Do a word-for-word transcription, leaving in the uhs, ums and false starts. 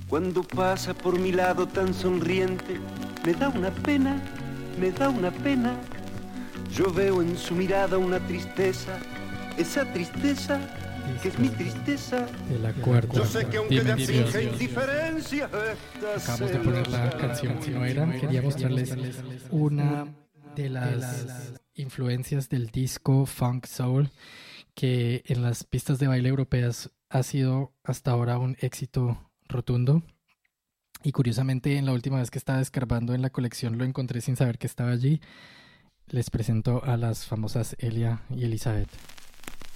Cuando pasa por mi lado tan sonriente, me da una pena, me da una pena. Yo veo en su mirada una tristeza, esa tristeza que es mi tristeza. De la cuarta Yo sé que aunque ella dimensión. finge indiferencia, esta Acabamos de poner la canción Si no era. Quería mostrarles una de las influencias del disco funk soul que en las pistas de baile europeas ha sido hasta ahora un éxito rotundo. Y curiosamente, en la última vez que estaba escarbando en la colección lo encontré sin saber que estaba allí. Les presento a las famosas Elia y Elizabeth.